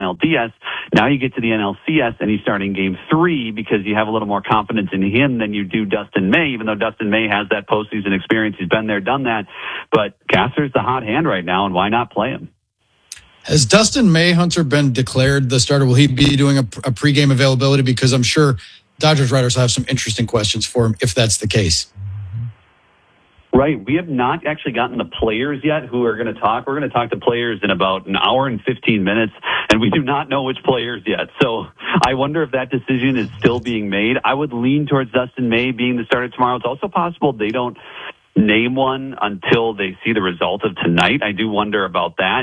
NLDS. Now you get to the NLCS and he's starting game 3 because you have a little more confidence in him than you do Dustin May, even though Dustin May has that postseason experience. He's been there, done that. But Kasser's the hot hand right now, and why not play him? Has Dustin May, Hunter, been declared the starter? Will he be doing a pregame availability? Because I'm sure Dodgers writers will have some interesting questions for him if that's the case. Right. We have not actually gotten the players yet who are going to talk. We're going to talk to players in about an hour and 15 minutes, and we do not know which players yet. So I wonder if that decision is still being made. I would lean towards Dustin May being the starter tomorrow. It's also possible they don't name one until they see the result of tonight. I do wonder about that.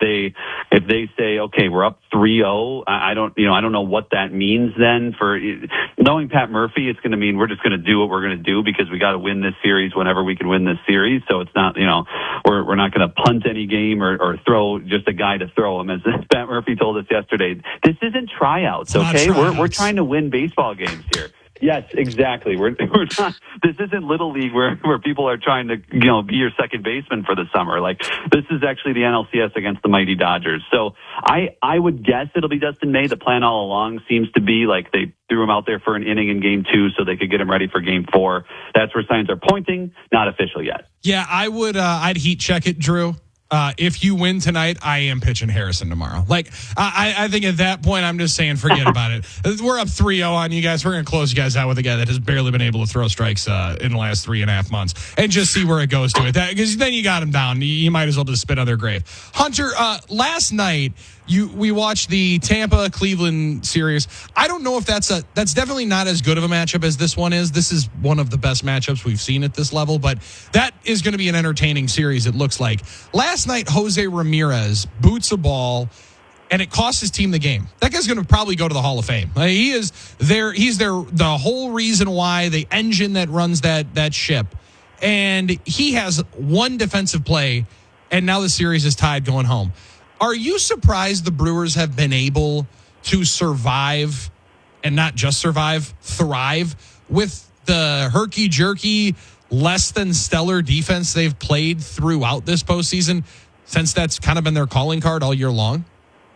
If they say, okay, we're up 3-0, I don't know what that means then. For knowing Pat Murphy, it's going to mean we're just going to do what we're going to do because we got to win this series whenever we can win this series. So it's not, we're not going to punt any game or throw just a guy to throw him. As Pat Murphy told us yesterday, this isn't tryouts, okay? We're trying to win baseball games here. Yes, exactly. We're not. This isn't Little League where people are trying to be your second baseman for the summer. Like, this is actually the NLCS against the mighty Dodgers. So I would guess it'll be Dustin May. The plan all along seems to be like they threw him out there for an inning in Game 2 so they could get him ready for Game 4. That's where signs are pointing. Not official yet. Yeah, I would. I'd heat check it, Drew. If you win tonight, I am pitching Harrison tomorrow. Like, I think at that point, I'm just saying, forget about it. We're up 3-0 on you guys. We're going to close you guys out with a guy that has barely been able to throw strikes in the last 3.5 months and just see where it goes to it. Because then you got him down. You might as well just spit on their grave. Hunter, last night, we watched the Tampa-Cleveland series. I don't know if that's definitely not as good of a matchup as this one is. This is one of the best matchups we've seen at this level, but that is going to be an entertaining series, it looks like. Last night, Jose Ramirez boots a ball, and it costs his team the game. That guy's going to probably go to the Hall of Fame. He is there. He's there. The whole reason why, the engine that runs that ship, and he has one defensive play, and now the series is tied going home. Are you surprised the Brewers have been able to survive, and not just survive, thrive with the herky-jerky, less than stellar defense they've played throughout this postseason, since that's kind of been their calling card all year long?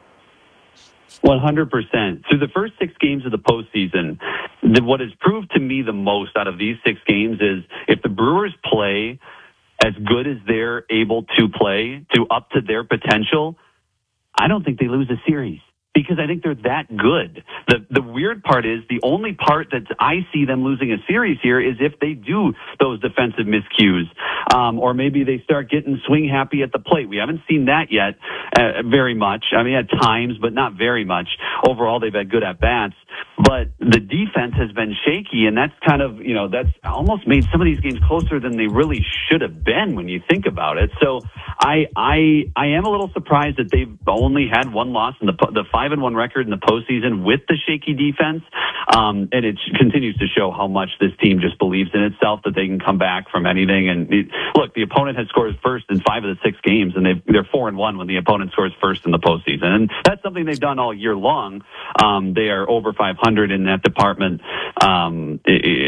100%. Through the first 6 games of the postseason, what has proved to me the most out of these 6 games is if the Brewers play as good as they're able to play, to up to their potential, I don't think they lose a series because I think they're that good. The weird part is the only part that I see them losing a series here is if they do those defensive miscues, or maybe they start getting swing happy at the plate. We haven't seen that yet very much. I mean, at times, but not very much. Overall, they've had good at-bats. But the defense has been shaky, and that's kind of, that's almost made some of these games closer than they really should have been when you think about it. So I am a little surprised that they've only had one loss in the 5-1 record in the postseason with the shaky defense. And it continues to show how much this team just believes in itself, that they can come back from anything. And look, the opponent has scored first in 5 of the 6 games, and they're 4-1 when the opponent scores first in the postseason. And that's something they've done all year long. They are over 500 in that department in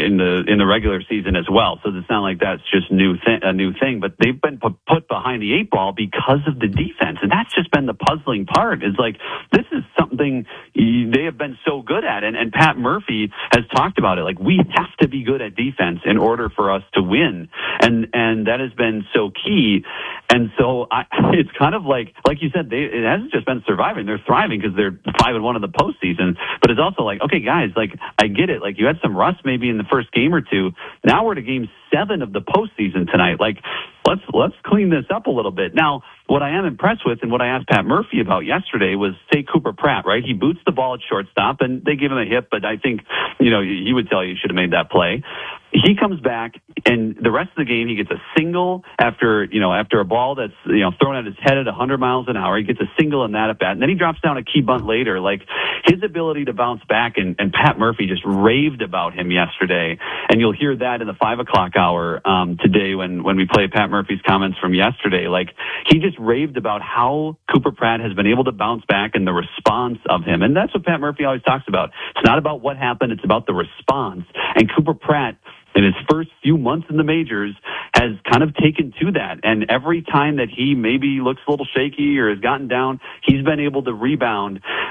the regular season as well. So it's not like that's just a new thing, but they've been put behind the 8 ball because of the defense, and that's just been the puzzling part. Is like, this is something they have been so good at, and Pat Murphy has talked about it. Like, we have to be good at defense in order for us to win, and that has been so key. And so it's kind of like you said, it hasn't just been surviving; they're thriving because they're 5-1 in the postseason. But it's also like, okay, guys, like, I get it. Like, you had some rust maybe in the first game or two. Now we're to Game 7 of the postseason tonight. Like, let's clean this up a little bit. Now, what I am impressed with, and what I asked Pat Murphy about yesterday, was, say, Cooper Pratt, right? He boots the ball at shortstop, and they give him a hit, but I think, he would tell you should have made that play. He comes back, and the rest of the game, he gets a single after a ball that's, thrown at his head at 100 miles an hour. He gets a single in that at bat, and then he drops down a key bunt later. Like, his ability to bounce back, and Pat Murphy just raved about him yesterday. And you'll hear that in the 5 o'clock hour today when we play Pat Murphy's comments from yesterday. Like, he just raved about how Cooper Pratt has been able to bounce back and the response of him. And that's what Pat Murphy always talks about. It's not about what happened, it's about the response. And Cooper Pratt, in his first few months in the majors, has kind of taken to that. And every time that he maybe looks a little shaky or has gotten down, he's been able to rebound